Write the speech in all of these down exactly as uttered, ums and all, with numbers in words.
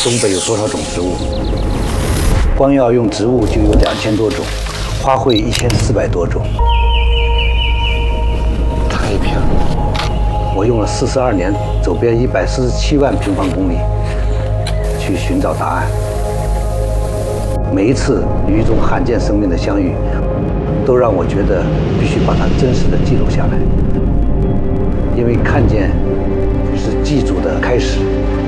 东北有多少种植物？光要用植物就有两千多种，花卉一千四百多种。太平，我用了四十二年，走遍一百四十七万平方公里，去寻找答案。每一次与一种罕见生命的相遇，都让我觉得必须把它真实的记录下来，因为看见是记住的开始。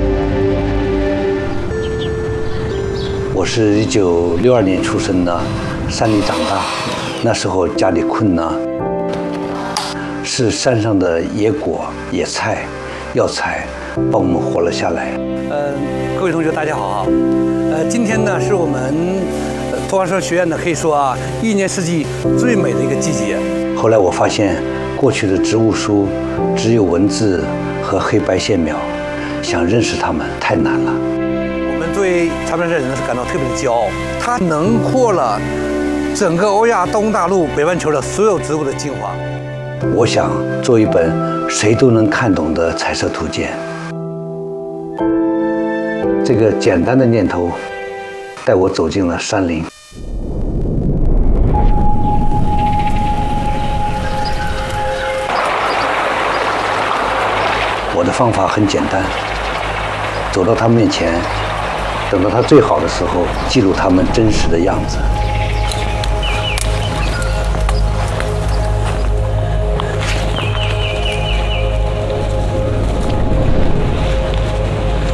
我是一九六二年出生的，山里长大，那时候家里困难，是山上的野果、野菜、药材帮我们活了下来。呃，各位同学，大家好啊！呃，今天呢是我们托儿所学院呢，可以说啊，一年四季最美的一个季节。后来我发现，过去的植物书只有文字和黑白线描，想认识它们太难了。我们对长白山人是感到特别的骄傲，它囊括了整个欧亚东大陆北半球的所有植物的精华。我想做一本谁都能看懂的彩色图鉴。这个简单的念头带我走进了山林。我的方法很简单，走到他面前，等到他最好的时候，记录他们真实的样子。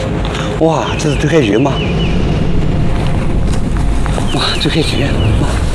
哇，这是堆开云吗？哇，堆开云！哇。